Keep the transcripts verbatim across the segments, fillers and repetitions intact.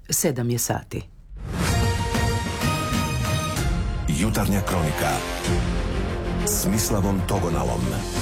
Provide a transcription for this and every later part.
Sedam je sati. Jutarnja kronika s Mislavom Togonalom.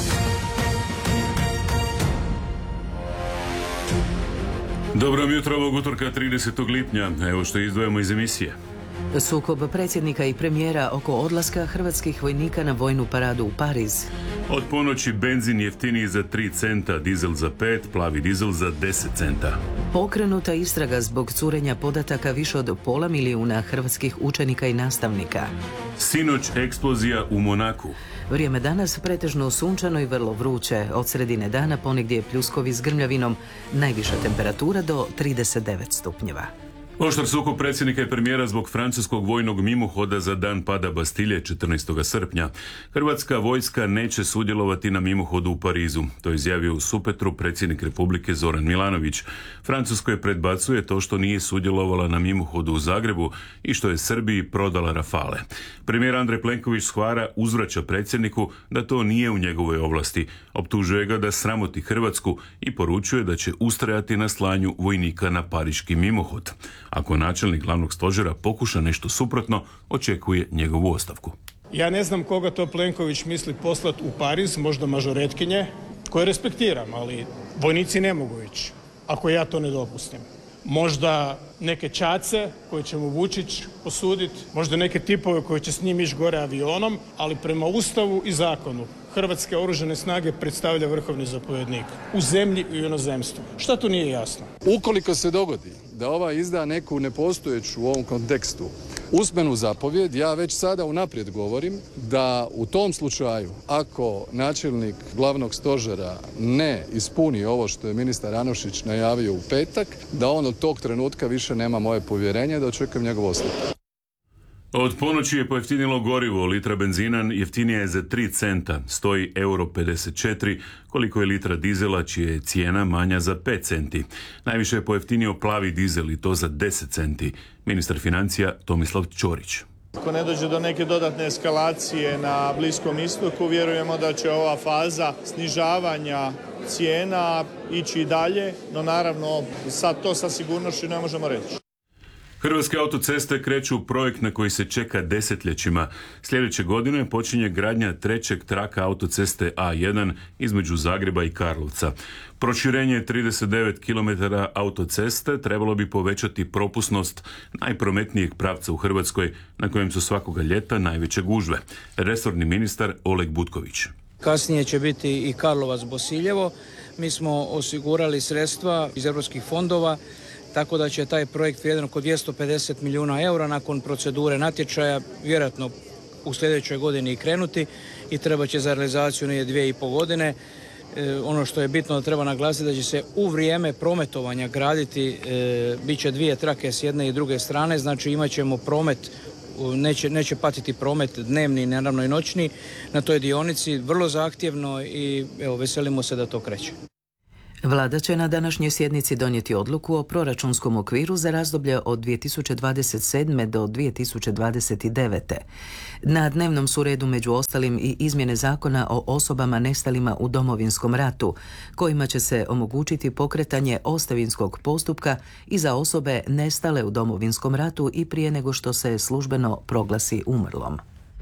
Dobro jutro ovog utorka tridesetog lipnja. Evo što izdvajamo iz emisije. Sukob predsjednika i premijera oko odlaska hrvatskih vojnika na vojnu paradu u Pariz. Od ponoći benzin jeftiniji za tri centa, dizel za pet, plavi dizel za deset centa. Pokrenuta istraga zbog curenja podataka više od pola milijuna hrvatskih učenika i nastavnika. Sinoć eksplozija u Monaku. Vrijeme danas pretežno sunčano i vrlo vruće. Od sredine dana ponegdje pljuskovi s grmljavinom. Najviša temperatura do trideset devet stupnjeva. Oštar sukob predsjednika i premijera zbog francuskog vojnog mimohoda za dan pada Bastilje četrnaestog srpnja. Hrvatska vojska neće sudjelovati na mimohodu u Parizu. To je izjavio u Supetru predsjednik Republike Zoran Milanović. Francuskoj predbacuje to što nije sudjelovala na mimohodu u Zagrebu i što je Srbiji prodala Rafale. Premijer Andrej Plenković s Hvara uzvraća predsjedniku da to nije u njegovoj ovlasti. Optužuje ga da sramoti Hrvatsku i poručuje da će ustrajati na slanju vojnika na pariški mimohod. Ako načelnik glavnog stožera pokuša nešto suprotno, očekuje njegovu ostavku. Ja ne znam koga to Plenković misli poslati u Pariz, možda mažoretkinje, koje respektiram, ali vojnici ne mogu ići, ako ja to ne dopustim. Možda neke čace koje će mu Vučić posuditi, možda neke tipove koji će s njim ići gore avionom, ali prema Ustavu i zakonu Hrvatske oružane snage predstavlja vrhovni zapovjednik u zemlji i u inozemstvu. Šta tu nije jasno? Ukoliko se dogodi da ova izda neku nepostojeću u ovom kontekstu usmenu zapovjed, ja već sada unaprijed govorim da u tom slučaju, ako načelnik glavnog stožera ne ispuni ovo što je ministar Anušić najavio u petak, da on od tog trenutka više nema moje povjerenje, da očekujem njegov ostavku. Od ponoći je pojeftinilo gorivo, litra benzina jeftinija je za tri centa, stoji euro pedeset četiri, koliko je litra dizela čija je cijena manja za pet centi. Najviše je pojeftinio plavi dizel i to za deset centi. Ministar financija Tomislav Ćorić. Ako ne dođe do neke dodatne eskalacije na Bliskom istoku, vjerujemo da će ova faza snižavanja cijena ići i dalje, no naravno sad to sa sigurnošću ne možemo reći. Hrvatske autoceste kreću u projekt na koji se čeka desetljećima. Sljedeće godine počinje gradnja trećeg traka autoceste A jedan između Zagreba i Karlovca. Proširenje trideset devet kilometara autoceste trebalo bi povećati propusnost najprometnijeg pravca u Hrvatskoj, na kojem su svakoga ljeta najveće gužve. Resorni ministar Oleg Butković. Kasnije će biti i Karlovac-Bosiljevo. Mi smo osigurali sredstva iz europskih fondova, tako da će taj projekt vrijedan oko dvjesto pedeset milijuna eura nakon procedure natječaja vjerojatno u sljedećoj godini i krenuti i treba će za realizaciju nije dvije i pol godine. E, ono što je bitno da treba naglasiti da će se u vrijeme prometovanja graditi, e, bit će dvije trake s jedne i druge strane, znači imat ćemo promet, neće, neće patiti promet dnevni, naravno i noćni na toj dionici, vrlo zahtjevno i evo, veselimo se da to kreće. Vlada će na današnjoj sjednici donijeti odluku o proračunskom okviru za razdoblje od dvije tisuće dvadeset sedme do dvije tisuće dvadeset devete. Na dnevnom su redu među ostalim i izmjene zakona o osobama nestalima u Domovinskom ratu, kojima će se omogućiti pokretanje ostavinskog postupka i za osobe nestale u Domovinskom ratu i prije nego što se službeno proglasi umrlom.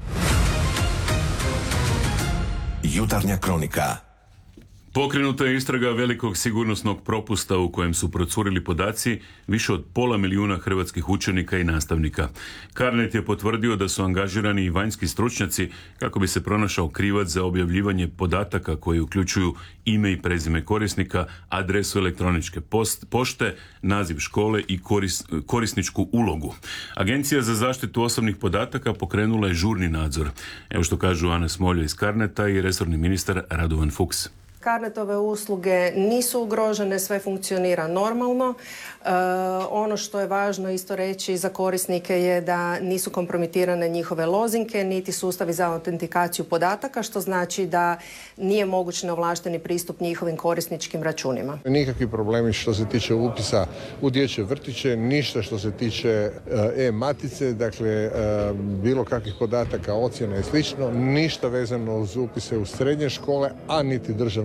Jutarnja kronika. Pokrenuta je istraga velikog sigurnosnog propusta u kojem su procurili podaci više od pola milijuna hrvatskih učenika i nastavnika. Carnet je potvrdio da su angažirani i vanjski stručnjaci kako bi se pronašao krivac za objavljivanje podataka koji uključuju ime i prezime korisnika, adresu elektroničke post, pošte, naziv škole i koris, korisničku ulogu. Agencija za zaštitu osobnih podataka pokrenula je žurni nadzor. Evo što kažu Ana Smolja iz Carneta i resorni ministar Radovan Fuchs. Carnetove usluge nisu ugrožene, sve funkcionira normalno. E, ono što je važno isto reći za korisnike je da nisu kompromitirane njihove lozinke, niti sustavi za autentikaciju podataka, što znači da nije moguć neovlašteni pristup njihovim korisničkim računima. Nikakvi problemi što se tiče upisa u dječje vrtiće, ništa što se tiče e-matice, dakle bilo kakvih podataka, ocjena i slično, ništa vezano uz upise u srednje škole, a niti državne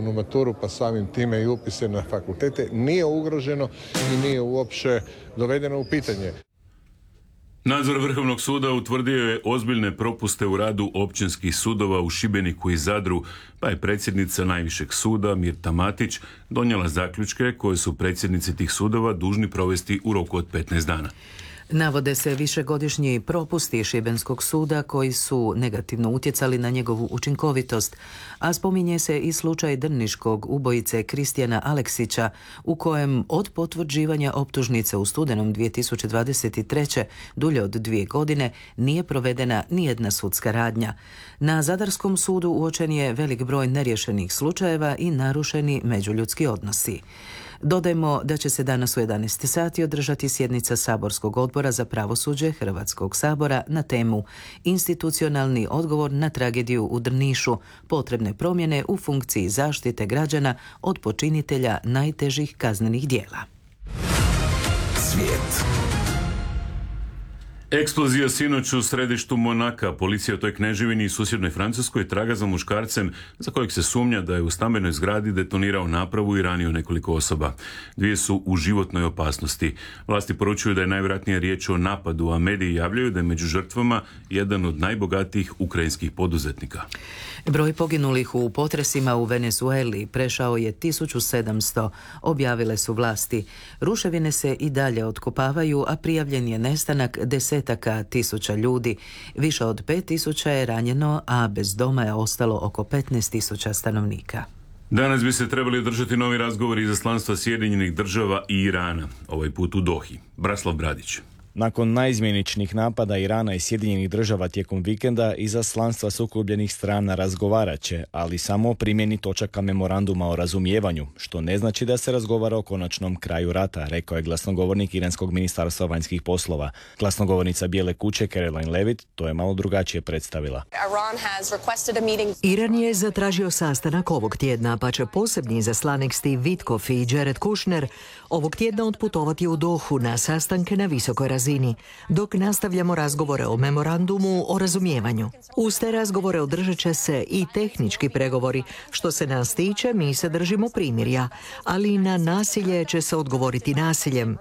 državnu maturu, pa samim time i upise na fakultete, nije ugroženo i nije uopće dovedeno u pitanje. Nadzor Vrhovnog suda utvrdio je ozbiljne propuste u radu općinskih sudova u Šibeniku i Zadru, pa je predsjednica najvišeg suda Mirta Matić donijela zaključke koje su predsjednici tih sudova dužni provesti u roku od petnaest dana. Navode se višegodišnji propusti Šibenskog suda koji su negativno utjecali na njegovu učinkovitost, a spominje se i slučaj drniškog ubojice Kristijana Aleksića u kojem od potvrđivanja optužnice u studenom dvije tisuće dvadeset treće dulje od dvije godine nije provedena nijedna sudska radnja. Na Zadarskom sudu uočen je velik broj neriješenih slučajeva i narušeni međuljudski odnosi. Dodajmo da će se danas u jedanaest sati održati sjednica Saborskog odbora za pravosuđe Hrvatskog sabora na temu Institucionalni odgovor na tragediju u Drnišu, potrebne promjene u funkciji zaštite građana od počinitelja najtežih kaznenih djela. Svijet. Eksplozija sinoć u središtu Monaka. Policija u toj kneževini i susjednoj Francuskoj traga za muškarcem za kojeg se sumnja da je u stambenoj zgradi detonirao napravu i ranio nekoliko osoba. Dvije su u životnoj opasnosti. Vlasti poručuju da je najvjerojatnije riječ o napadu, a mediji javljaju da je među žrtvama jedan od najbogatijih ukrajinskih poduzetnika. Broj poginulih u potresima u Venezueli prešao je tisuću sedamsto, objavile su vlasti. Ruševine se i dalje otkopavaju, a prijavljen je nestanak desetaka tisuća ljudi. Više od pet tisuća je ranjeno, a bez doma je ostalo oko petnaest tisuća stanovnika. Danas bi se trebali održati novi razgovori izaslanstva Sjedinjenih država i Irana, ovaj put u Dohi. Braslav Bradić. Nakon naizmjeničnih napada Irana i Sjedinjenih država tijekom vikenda, izaslanstva sukobljenih strana razgovarat će, ali samo o primjeni točaka memoranduma o razumijevanju, što ne znači da se razgovara o konačnom kraju rata, rekao je glasnogovornik Iranskog ministarstva vanjskih poslova. Glasnogovornica Bijele kuće Caroline Levitt to je malo drugačije predstavila. Iran je zatražio sastanak ovog tjedna, pa će posebni izaslanik Steve Witkoff i Jared Kushner ovog tjedna otputovati u Dohu na sastanke na visokoj razini, dok nastavljamo razgovore o memorandumu o razumijevanju. Uz te razgovore održat će se i tehnički pregovori. Što se nas tiče, mi se držimo primirja, ali na nasilje će se odgovoriti nasiljem.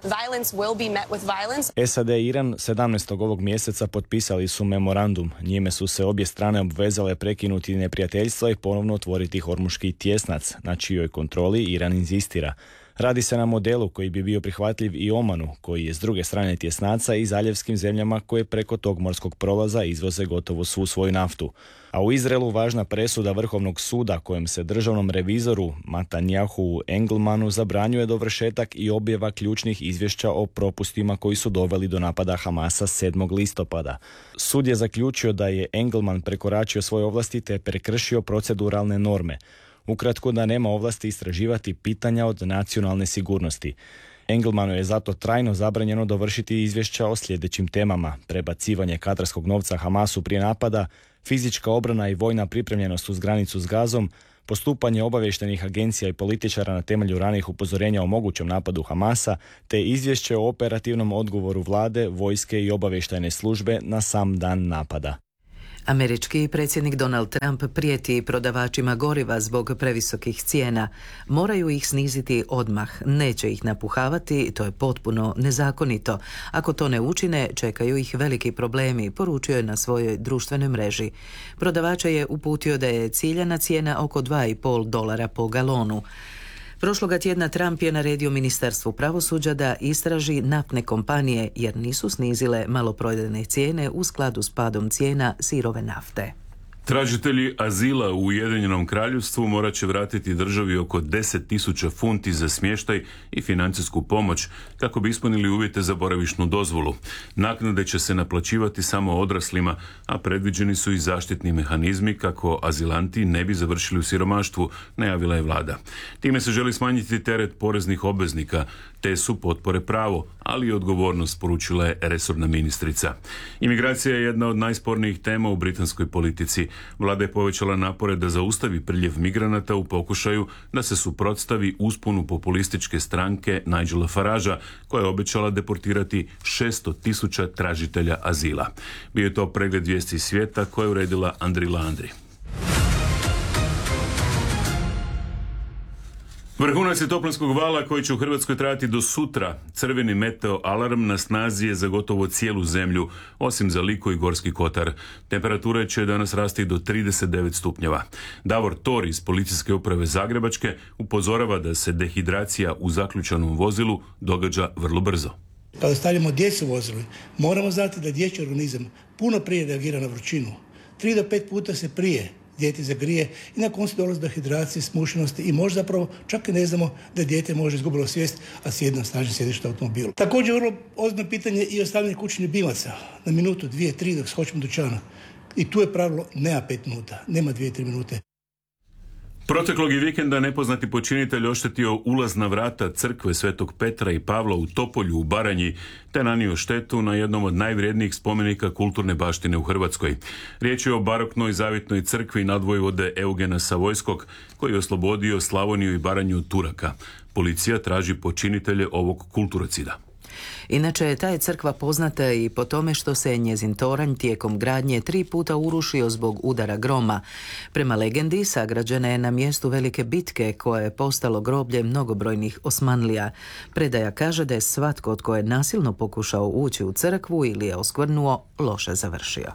S A D i Iran sedamnaestog ovog mjeseca potpisali su memorandum. Njime su se obje strane obvezale prekinuti neprijateljstva i ponovno otvoriti Hormuški tjesnac, na čijoj kontroli Iran inzistira. Radi se na modelu koji bi bio prihvatljiv i Omanu, koji je s druge strane tjesnaca, i zaljevskim zemljama koje preko tog morskog prolaza izvoze gotovo svu svoju naftu. A u Izraelu važna presuda Vrhovnog suda kojem se državnom revizoru Matanjahu Engelmanu zabranjuje dovršetak i objava ključnih izvješća o propustima koji su doveli do napada Hamasa sedmog listopada. Sud je zaključio da je Engelman prekoračio svoje ovlasti te prekršio proceduralne norme. Ukratko, da nema ovlasti istraživati pitanja od nacionalne sigurnosti. Engelmanu je zato trajno zabranjeno dovršiti izvješća o sljedećim temama: prebacivanje katarskog novca Hamasu prije napada, fizička obrana i vojna pripremljenost uz granicu s Gazom, postupanje obavještajnih agencija i političara na temelju ranijih upozorenja o mogućem napadu Hamasa, te izvješće o operativnom odgovoru vlade, vojske i obavještajne službe na sam dan napada. Američki predsjednik Donald Trump prijeti prodavačima goriva zbog previsokih cijena. Moraju ih sniziti odmah, neće ih napuhavati, to je potpuno nezakonito. Ako to ne učine, čekaju ih veliki problemi, poručio je na svojoj društvenoj mreži. Prodavače je uputio da je ciljana cijena oko dva i pol dolara po galonu. Prošloga tjedna Trump je naredio Ministarstvu pravosuđa da istraži naftne kompanije jer nisu snizile maloprodajne cijene u skladu s padom cijena sirove nafte. Tražitelji azila u Ujedinjenom Kraljevstvu morat će vratiti državi oko deset tisuća funti za smještaj i financijsku pomoć kako bi ispunili uvjete za boravišnu dozvolu. Naknade će se naplaćivati samo odraslima, a predviđeni su i zaštitni mehanizmi kako azilanti ne bi završili u siromaštvu, najavila je vlada. Time se želi smanjiti teret poreznih obveznika, te su potpore pravo, ali i odgovornost, poručila je resorna ministrica. Imigracija je jedna od najspornijih tema u britanskoj politici. Vlada je povećala napore da zaustavi priljev migranata u pokušaju da se suprotstavi usponu populističke stranke Nigela Faragea, koja je obećala deportirati šesto tisuća tražitelja azila. Bio je to pregled vijesti svijeta koje je uredila Andri Landri. Vrhunac je toplinskog vala koji će u Hrvatskoj trajati do sutra. Crveni meteo alarm na snazi je za gotovo cijelu zemlju, osim za Liku i Gorski kotar. Temperature će danas rasti do trideset devet stupnjeva. Davor Tor iz Policijske uprave Zagrebačke upozorava da se dehidracija u zaključanom vozilu događa vrlo brzo. Kada stavljamo djecu u vozilu, moramo znati da dječji organizam puno prije reagira na vrućinu. Tri do pet puta se prije dijete zagrije i na koncu dolazi do hidracije, smušenosti i možda zapravo čak i ne znamo da dijete može izgubilo svijest, a sjedi na snažnom sjedištu automobilu. Također vrlo ozbiljno pitanje i ostavljanje kućnih ljubimaca na minutu, dvije, tri dok skočimo dućana. I tu je pravilo nema pet minuta, nema dvije, tri minute. Proteklog je vikenda nepoznati počinitelj oštetio ulazna vrata crkve Svetog Petra i Pavla u Topolju u Baranji, te nanio štetu na jednom od najvrijednijih spomenika kulturne baštine u Hrvatskoj. Riječ je o baroknoj zavitnoj crkvi nadvojvode Eugena Savojskog, koji je oslobodio Slavoniju i Baranju od Turaka. Policija traži počinitelje ovog kulturocida. Inače, ta je crkva poznata i po tome što se njezin toranj tijekom gradnje tri puta urušio zbog udara groma. Prema legendi, sagrađena je na mjestu velike bitke koja je postalo groblje mnogobrojnih Osmanlija. Predaja kaže da je svatko tko je nasilno pokušao ući u crkvu ili je oskvrnuo, loše završio.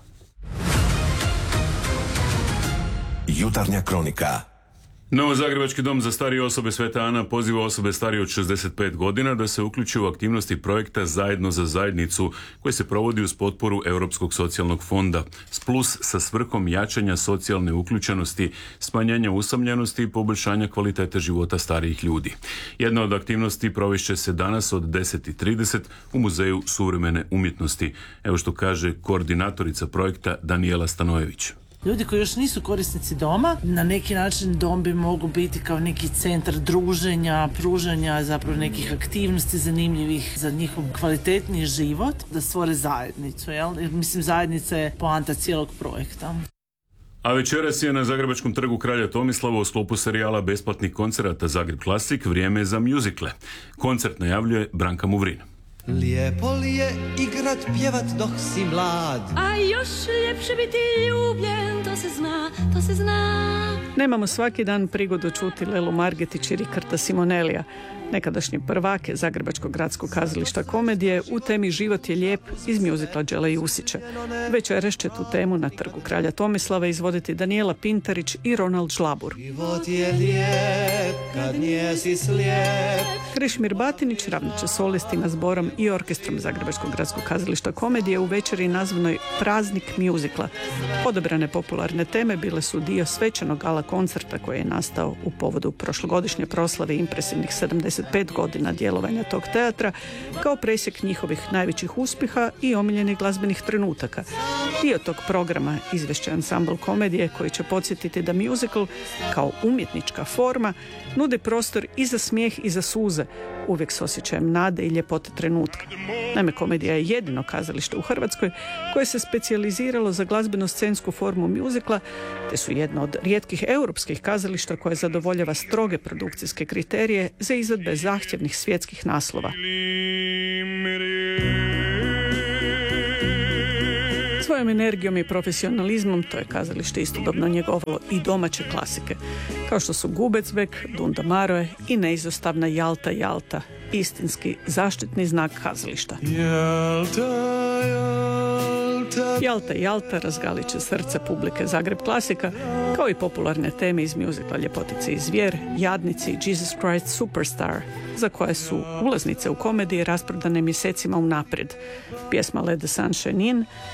Jutarnja kronika. Novozagrebački dom za starije osobe Sveta Ana poziva osobe starije od šezdeset pet godina da se uključe u aktivnosti projekta Zajedno za zajednicu koji se provodi uz potporu Europskog socijalnog fonda S plus sa svrhom jačanja socijalne uključenosti, smanjenja usamljenosti i poboljšanja kvalitete života starijih ljudi. Jedna od aktivnosti provešće se danas od deset i trideset u Muzeju suvremene umjetnosti. Evo što kaže koordinatorica projekta Danijela Stanojević. Ljudi koji još nisu korisnici doma, na neki način dom bi mogu biti kao neki centar druženja, pružanja zapravo nekih aktivnosti zanimljivih za njihov kvalitetniji život, da stvore zajednicu, jel? Jer mislim zajednica je poanta cijelog projekta. A večeras je na Zagrebačkom trgu Kralja Tomislava u sklopu serijala besplatnih koncerata Zagreb Klasik vrijeme za mjuzikle. Koncert najavljuje Branka Muvrin. Lijepo li je igrat, pjevat dok si mlad, a još ljepše biti ljubljen, to se zna, to se zna. Nemamo svaki dan prigodu čuti Lelu Margetić i Rikarda Simonelija, nekadašnje prvake Zagrebačkog gradskog kazališta komedije u temi Život je lijep iz mjuzikla Đele Jusića. Večeras će tu temu na trgu Kralja Tomislava izvoditi Danijela Pintarić i Ronald Žlabur. Život je lijep kad njesi slijep. Krešimir Batinić ravnat će solistima, zborom i orkestrom Zagrebačkog gradskog kazališta komedije u večeri nazvanoj Praznik mjuzikla. Odabrane popularne teme bile su dio svečanog gala koncerta koji je nastao u povodu prošlogodišnje proslave impresivnih sedamdeset pet godina djelovanja tog teatra, kao presjek njihovih najvećih uspjeha i omiljenih glazbenih trenutaka. Dio tog programa izvešće ansambl komedije koji će podsjetiti da musical kao umjetnička forma nudi prostor i za smijeh i za suze, uvijek s osjećajem nade i ljepote trenutka. Naime, komedija je jedino kazalište u Hrvatskoj koje se specijaliziralo za glazbeno-scensku formu mjuzikla, te su jedno od rijetkih europskih kazališta koje zadovoljava stroge produkcijske kriterije za izvedbe zahtjevnih svjetskih naslova. Svojom energijom i profesionalizmom to je kazalište istodobno njegovalo i domaće klasike, kao što su Gubecbek, Dunda Maroje i neizostavna Jalta, Jalta, istinski zaštitni znak kazališta. Jalta, Jalta, Jalta, Jalta razgalit će srce publike Zagreb Klasika, kao i popularne teme iz mjuzikla Ljepotice i zvijer, Jadnici i Jesus Christ Superstar, za koje su ulaznice u komediji rasprodane mjesecima unaprijed. Pjesma Let the Sunshine In